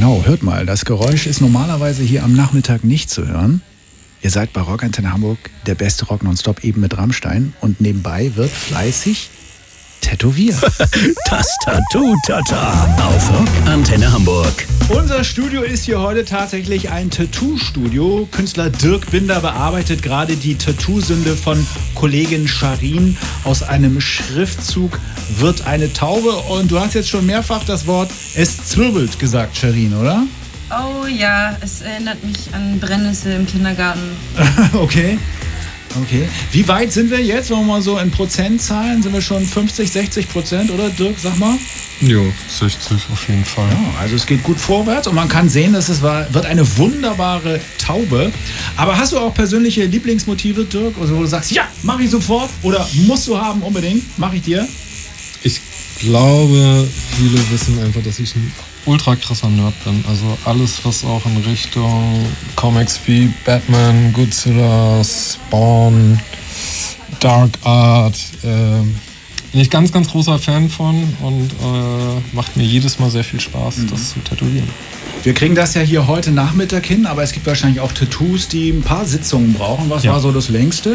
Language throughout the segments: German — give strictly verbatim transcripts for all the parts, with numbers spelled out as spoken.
Genau, hört mal, das Geräusch ist normalerweise hier am Nachmittag nicht zu hören. Ihr seid bei Rockantenne Hamburg, der beste Rock nonstop, eben mit Rammstein. Und nebenbei wird fleißig tätowiert. Das Tattoo-Tata auf Rockantenne Hamburg. Unser Studio ist hier heute tatsächlich ein Tattoo-Studio. Künstler Dirk Binder bearbeitet gerade die Tattoo-Sünde von Kollegin Sharin. Aus einem Schriftzug wird eine Taube. Und du hast jetzt schon mehrfach das Wort "es zwirbelt" gesagt, Sharin, oder? Oh ja, es erinnert mich an Brennnessel im Kindergarten. Okay. Okay. Wie weit sind wir jetzt? Wollen wir mal so in Prozentzahlen? Sind wir schon fünfzig, sechzig Prozent, oder Dirk, sag mal? Jo, sechzig auf jeden Fall. Ja, also es geht gut vorwärts und man kann sehen, dass es war, wird eine wunderbare Taube. Aber hast du auch persönliche Lieblingsmotive, Dirk? Also wo du sagst, ja, mach ich sofort oder musst du haben unbedingt, mach ich dir? Ich glaube, viele wissen einfach, dass ich ein ultra krasser Nerd bin. Also alles, was auch in Richtung Comics wie Batman, Godzilla, Spawn, Dark Art, äh, bin ich ganz, ganz großer Fan von und äh, macht mir jedes Mal sehr viel Spaß, mhm. das zu tätowieren. Wir kriegen das ja hier heute Nachmittag hin, aber es gibt wahrscheinlich auch Tattoos, die ein paar Sitzungen brauchen. Was ja. war so das längste?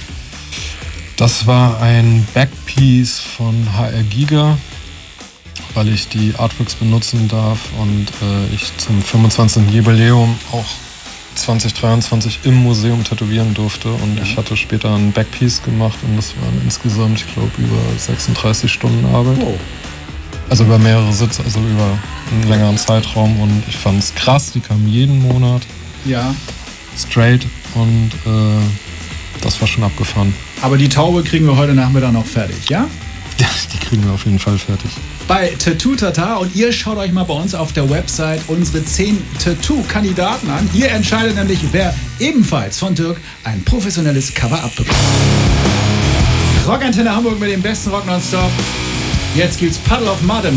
Das war ein Backpiece von H R Giga, weil ich die Artworks benutzen darf und äh, ich zum fünfundzwanzigsten Jubiläum auch zwanzig dreiundzwanzig im Museum tätowieren durfte und ja. ich hatte später ein Backpiece gemacht und das waren insgesamt, ich glaube, über sechsunddreißig Stunden Arbeit. Oh. Also über mehrere Sitze, also über einen längeren Zeitraum und ich fand es krass, die kamen jeden Monat. Ja. Straight und äh, das war schon abgefahren. Aber die Taube kriegen wir heute Nachmittag noch fertig, ja? Ja, die kriegen wir auf jeden Fall fertig. Bei Tattoo-Tata und ihr schaut euch mal bei uns auf der Website unsere zehn Tattoo-Kandidaten an. Ihr entscheidet nämlich, wer ebenfalls von Dirk ein professionelles Cover-Up bekommt. Rockantenne Hamburg mit dem besten Rock nonstop. Jetzt gibt's Puddle of Mud im